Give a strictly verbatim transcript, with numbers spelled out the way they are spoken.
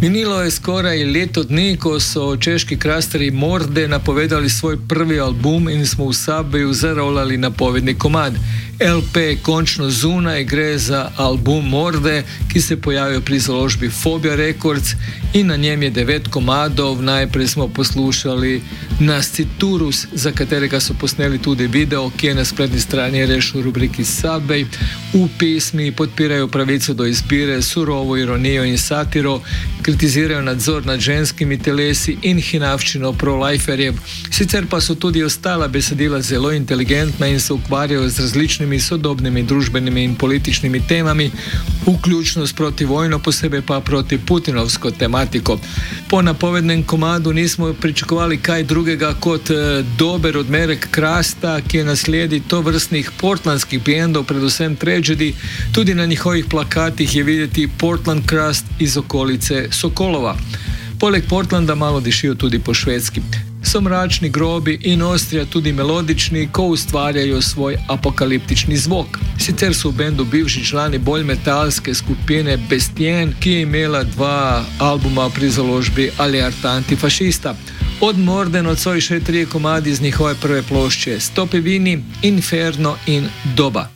Minilo je skoraj leto dni, ko so češki krasterji Morde napovedali svoj prvi album in smo v Subwayu zarollali napovedni komad. el pe je končno zunaj, gre za album Morde, ki se pojavil pri založbi Phobia Records in na njem je devet komadov. Najprej smo poslušali Nasciturus, za katerega so posneli tudi video, ki je na spletni strani rešil v rubriki Subway. V pesmi podpirajo pravico do izbire, surovo ironijo in satiro, kritizirajo nadzor nad ženskimi telesi in hinavščino pro-liferjev. Sicer pa so tudi ostala besedila zelo inteligentna in se ukvarjajo z različnimi sodobnimi družbenimi in političnimi temami, vključno s protivojno, posebej pa proti putinovsko tematiko. Po napovednem komadu nismo pričakovali kaj drugega kot eh, dober odmerek krasta, ki je nasledi tovrstnih portlandskih bendov, predvsem Tragedy. Tudi na njihovih plakatih je videti Portland Crust iz okolice Sokolova. Poleg Portlanda malo dišijo tudi po švedski. So mračni, grobi in ostrija tudi melodični, ko ustvarjajo svoj apokaliptični zvok. Sicer so v bendu bivši člani bolj metalske skupine Bestien, ki je imela dva albuma pri založbi Alerta Antifašista. Od Morde nocoj še trije komadi z njihove prve plošče: Stopi vini, Inferno in Doba.